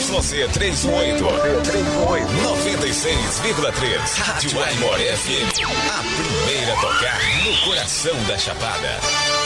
YC318 96,3 Rádio Aimoré FM. A primeira a tocar no coração da Chapada.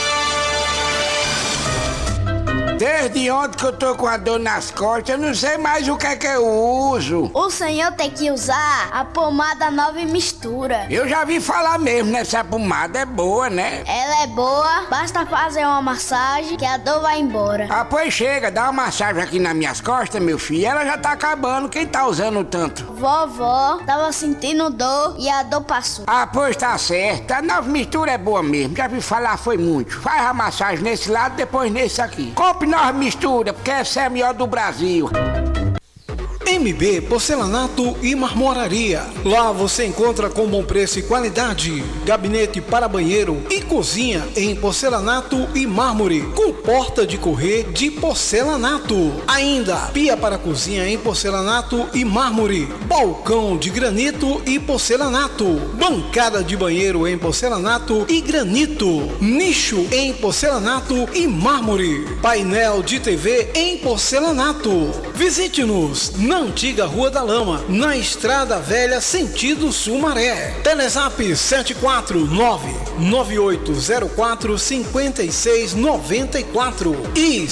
Desde ontem que eu tô com a dor nas costas, eu não sei mais o que é que eu uso. O senhor tem que usar a pomada Nova e Mistura. Eu já vi falar mesmo nessa pomada, é boa, né? Ela é boa, basta fazer uma massagem que a dor vai embora. Ah, pois chega, dá uma massagem aqui nas minhas costas, meu filho. Ela já tá acabando, quem tá usando tanto? Vovó tava sentindo dor e a dor passou. Ah, pois tá certo, a Nova Mistura é boa mesmo, já vi falar foi muito. Faz a massagem nesse lado, depois nesse aqui. Compre Nova Mistura, porque essa é a melhor do Brasil. MB Porcelanato e Marmoraria. Lá você encontra com bom preço e qualidade. Gabinete para banheiro e cozinha em porcelanato e mármore, com porta de correr de porcelanato. Ainda pia para cozinha em porcelanato e mármore, balcão de granito e porcelanato, bancada de banheiro em porcelanato e granito, nicho em porcelanato e mármore, painel de TV em porcelanato. Visite-nos na antiga Rua da Lama, na Estrada Velha, sentido Sumaré. Telezap 749-9804-5694 e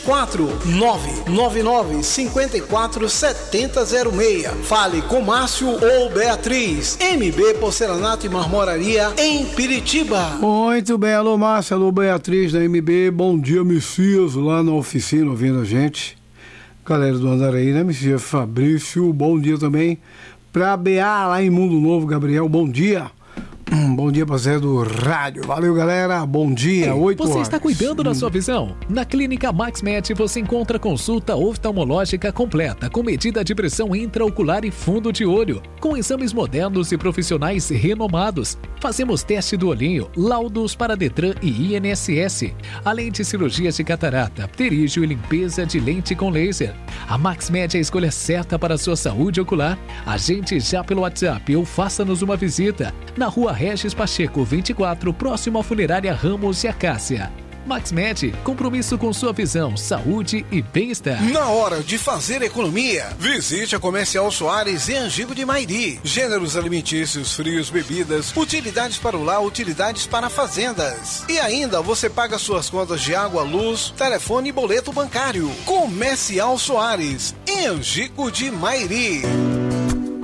749-9954-7006. Fale com Márcio ou Beatriz. MB Porcelanato e Marmoraria em Piritiba. Muito bem, alô Márcio, alô Beatriz da MB. Bom dia, Messias, lá na oficina ouvindo a gente. Galera do Andaraí, né, Messias? Fabrício, bom dia também. Pra BA lá em Mundo Novo, Gabriel, bom dia. Bom dia, parceiro do rádio. Valeu, galera. Bom dia, 8 horas. Você está cuidando da sua visão? Na Clínica MaxMed você encontra consulta oftalmológica completa, com medida de pressão intraocular e fundo de olho, com exames modernos e profissionais renomados. Fazemos teste do olhinho, laudos para Detran e INSS, além de cirurgias de catarata, pterígio e limpeza de lente com laser. A MaxMed é a escolha certa para a sua saúde ocular. Agende já pelo WhatsApp ou faça-nos uma visita na Rua Regis Pacheco 24, próximo à Funerária Ramos e Acácia. MaxMed, compromisso com sua visão, saúde e bem-estar. Na hora de fazer economia, visite a Comercial Soares em Angico de Mairi. Gêneros alimentícios, frios, bebidas, utilidades para o lar, utilidades para fazendas. E ainda você paga suas contas de água, luz, telefone e boleto bancário. Comercial Soares, em Angico de Mairi.